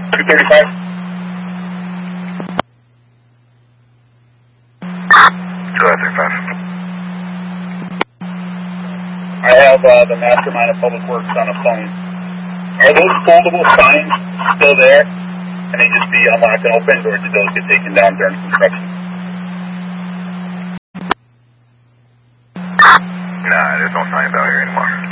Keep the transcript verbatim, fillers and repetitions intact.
two thirty-five. two thirty-five. I have uh, the mastermind of Public Works on the phone. Are those foldable signs still there? Can they just be unlocked and opened, or did those get taken down during construction? Nah, there's no signs out here anymore.